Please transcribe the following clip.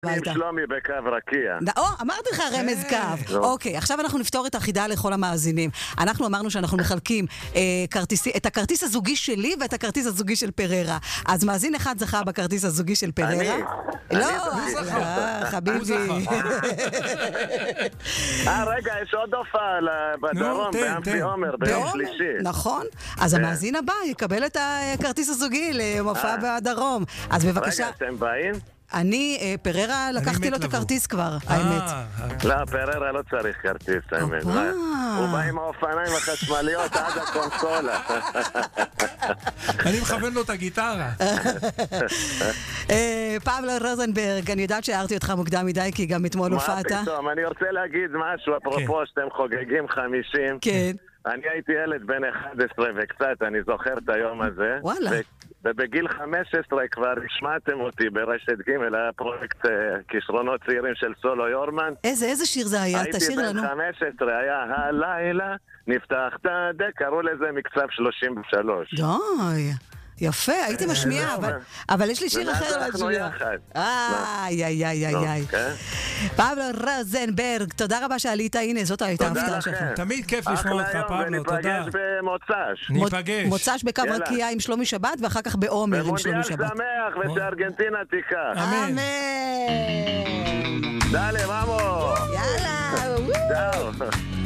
עם שלומי בקו רקיע. אמרתי לך רמז קו. אוקיי, עכשיו אנחנו נפתור את החידה לכל המאזינים. אנחנו אמרנו שאנחנו מחלקים את הכרטיס הזוגי שלי ואת הכרטיס הזוגי של פררה. אז מאזין אחד זכה בכרטיס הזוגי של פררה. לא, חביבי. רגע, יש עוד הופעה בדרום, באמפי עומר, ביום שלישי. נכון. אז המאזין הבא יקבל את הכרטיס הזוגי למופע בדרום. אז בבקשה. רגע, אתם באים? אני, פררה, לקחתי לו את הכרטיס כבר, האמת. לא, פררה לא צריך כרטיס, האמת. הוא בא עם האופניים החשמליות עד הקונסולה. אני מכוון לו את הגיטרה. פבלו רוזנברג, אני יודעת שהערתי אותך מוקדם מדי, כי גם אתמול הופעת. מה פתאום, אני רוצה להגיד משהו, אפרופו שאתם חוגגים 50. כן. אני הייתי ילד בן 11 וקצת, אני זוכר את היום הזה. וואלה. ובגיל 15 כבר השמעתם אותי ברשת ג' היה פרויקט כישרונות צעירים של סולו יורמן. איזה שיר זה היה? תשאיר לנו. הייתי בן 15, היה הלילה, נפתח את הדק, קראו לזה מקצב 33. די. יפה, הייתי משמיעה, אבל יש לי שיר אחר להשמיע. איי. פבלו רוזנברג, תודה רבה שעלית, הנה, זאת הייתה ההפתעה שלך. תמיד כיף לשמוע אותך, פבלו, תודה. וניפגש במוצ"ש. ניפגש. מוצ"ש בקו רקיע עם שלומי שבת, ואחר כך בעומר עם שלומי שבת. ומונדיאל שמח, ושארגנטינה תיקח. אמן. דale, vamos. יאללה. צאו.